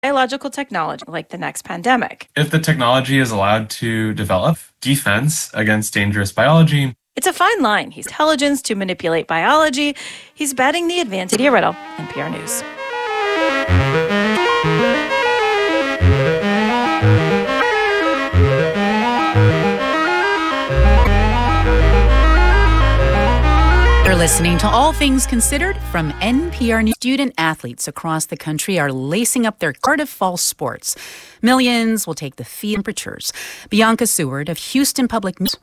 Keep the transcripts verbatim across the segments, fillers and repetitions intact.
biological technology like the next pandemic. If the technology is allowed to develop defense against dangerous biology. It's a fine line. He's intelligence to manipulate biology. He's betting the advantage. Lydia Riddle, N P R News. You're listening to All Things Considered from N P R News. Student athletes across the country are lacing up their Cardiff Fall sports. Millions will take the field temperatures. Bianca Seward of Houston Public News.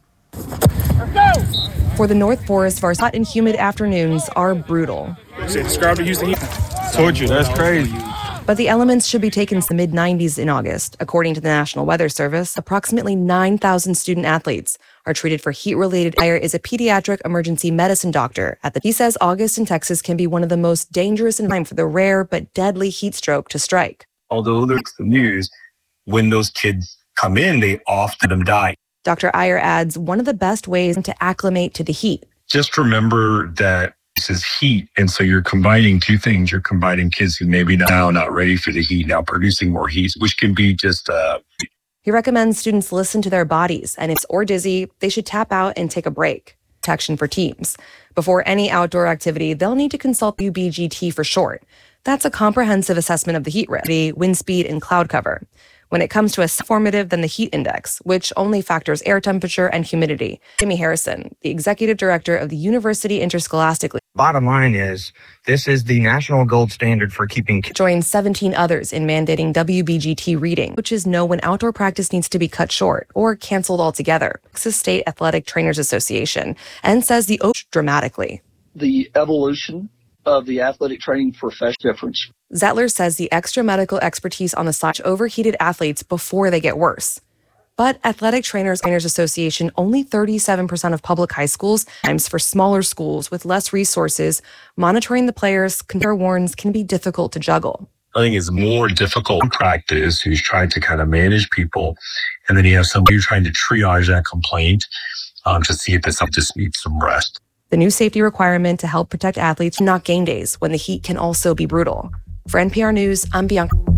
For the North Forest, our hot and humid afternoons are brutal. Describe the Houston heat. Told you, that's crazy. But the elements should be taken to the mid nineties in August. According to the National Weather Service, approximately nine thousand student athletes are treated for heat-related. Iyer is a pediatric emergency medicine doctor. At the, he says August in Texas can be one of the most dangerous in time for the rare but deadly heat stroke to strike. Although there's the news, when those kids come in, they often die. Doctor Iyer adds one of the best ways to acclimate to the heat. Just remember that this is heat. And so you're combining two things. You're combining kids who maybe now not ready for the heat, now producing more heat, which can be just... Uh... He recommends students listen to their bodies, and if or dizzy, they should tap out and take a break. Protection for teams. Before any outdoor activity, they'll need to consult U B G T for short. That's a comprehensive assessment of the heat risk, wind speed, and cloud cover. When it comes to a formative than the heat index, which only factors air temperature and humidity. Jimmy Harrison, the executive director of the University Interscholastic League. Bottom line is, this is the national gold standard for keeping... Joined seventeen others in mandating W B G T reading, which is know when outdoor practice needs to be cut short or canceled altogether. Texas State Athletic Trainers Association, and says the O dramatically. The evolution of the athletic training profession difference. Zettler says the extra medical expertise on the side overheated athletes before they get worse. But Athletic Trainers Trainers Association, only thirty-seven percent of public high schools, times for smaller schools with less resources, monitoring the players, control warns can be difficult to juggle. I think it's more difficult in practice who's trying to kind of manage people. And then you have somebody who's trying to triage that complaint um, to see if it's something just needs some rest. The new safety requirement to help protect athletes from not game days when the heat can also be brutal. For N P R News, I'm Bianca.